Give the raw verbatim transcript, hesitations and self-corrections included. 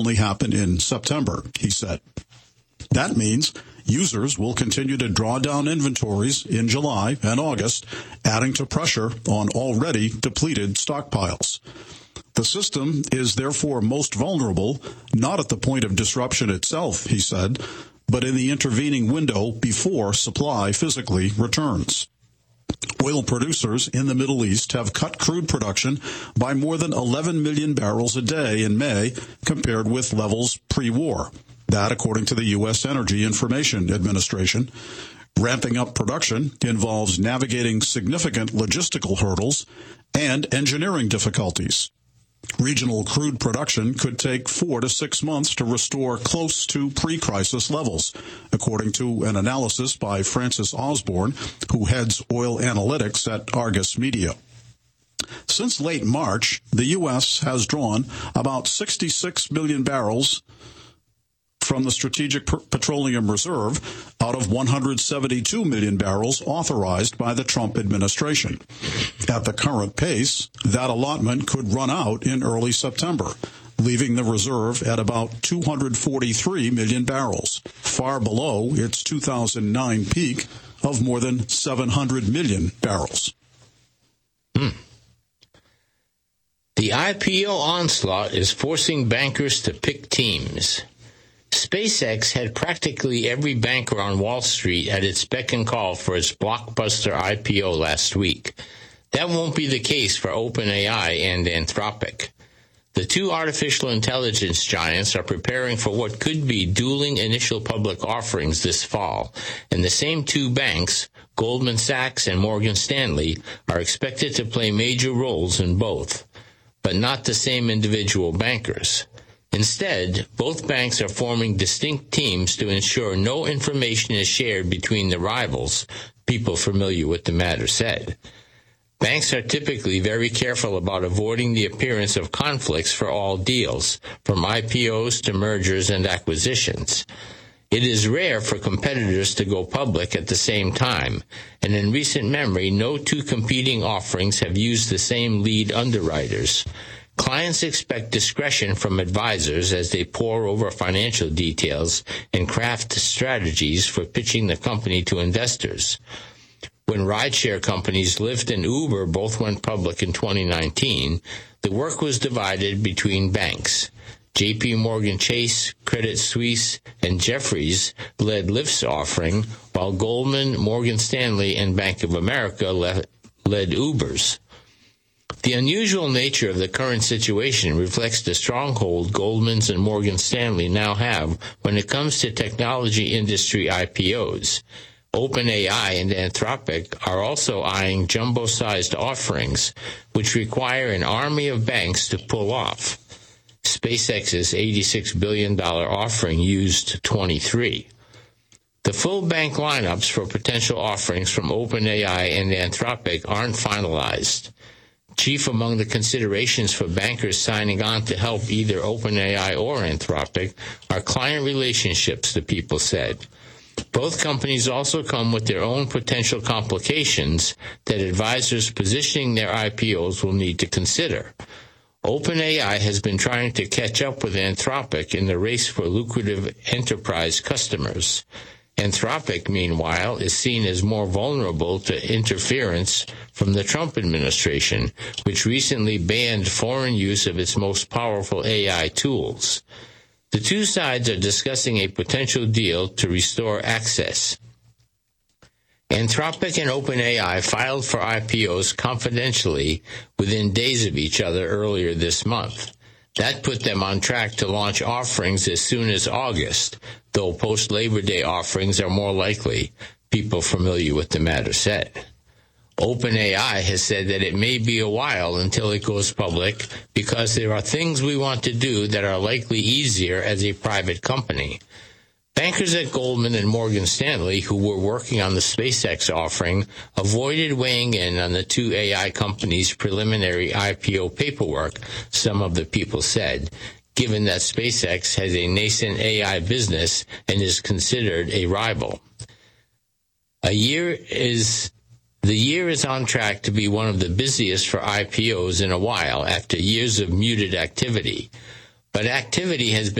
only happen in September, he said. That means users will continue to draw down inventories in July and August, adding to pressure on already depleted stockpiles. The system is therefore most vulnerable, not at the point of disruption itself, he said, but in the intervening window before supply physically returns. Oil producers in the Middle East have cut crude production by more than eleven million barrels a day in May compared with levels pre-war. That, according to the U S Energy Information Administration. Ramping up production involves navigating significant logistical hurdles and engineering difficulties. Regional crude production could take four to six months to restore close to pre-crisis levels, according to an analysis by Francis Osborne, who heads oil analytics at Argus Media. Since late March, the U S has drawn about sixty-six million barrels from the Strategic Petroleum Reserve out of one hundred seventy-two million barrels authorized by the Trump administration. At the current pace, that allotment could run out in early September, leaving the reserve at about two hundred forty-three million barrels, far below its two thousand nine peak of more than seven hundred million barrels. Hmm. The I P O onslaught is forcing bankers to pick teams. SpaceX had practically every banker on Wall Street at its beck and call for its blockbuster I P O last week. That won't be the case for OpenAI and Anthropic. The two artificial intelligence giants are preparing for what could be dueling initial public offerings this fall, and the same two banks, Goldman Sachs and Morgan Stanley, are expected to play major roles in both, but not the same individual bankers. Instead, both banks are forming distinct teams to ensure no information is shared between the rivals, people familiar with the matter said. Banks are typically very careful about avoiding the appearance of conflicts for all deals, from I P Os to mergers and acquisitions. It is rare for competitors to go public at the same time, and in recent memory, no two competing offerings have used the same lead underwriters. Clients expect discretion from advisors as they pore over financial details and craft strategies for pitching the company to investors. When rideshare companies Lyft and Uber both went public in twenty nineteen, the work was divided between banks. J P Morgan Chase, Credit Suisse, and Jefferies led Lyft's offering, while Goldman, Morgan Stanley, and Bank of America le- led Uber's. The unusual nature of the current situation reflects the stronghold Goldman's and Morgan Stanley now have when it comes to technology industry I P Os. OpenAI and Anthropic are also eyeing jumbo-sized offerings, which require an army of banks to pull off. SpaceX's eighty-six billion dollars offering used twenty-three. The full bank lineups for potential offerings from OpenAI and Anthropic aren't finalized. Chief among the considerations for bankers signing on to help either OpenAI or Anthropic are client relationships, the people said. Both companies also come with their own potential complications that advisors positioning their I P Os will need to consider. OpenAI has been trying to catch up with Anthropic in the race for lucrative enterprise customers. Anthropic, meanwhile, is seen as more vulnerable to interference from the Trump administration, which recently banned foreign use of its most powerful A I tools. The two sides are discussing a potential deal to restore access. Anthropic and OpenAI filed for I P Os confidentially within days of each other earlier this month. That put them on track to launch offerings as soon as August, though post-Labor Day offerings are more likely, people familiar with the matter said. OpenAI has said that it may be a while until it goes public because there are things we want to do that are likely easier as a private company. Bankers at Goldman and Morgan Stanley, who were working on the SpaceX offering, avoided weighing in on the two A I companies' preliminary I P O paperwork, some of the people said, given that SpaceX has a nascent A I business and is considered a rival. A year is... The year is on track to be one of the busiest for I P Os in a while after years of muted activity. but activity has been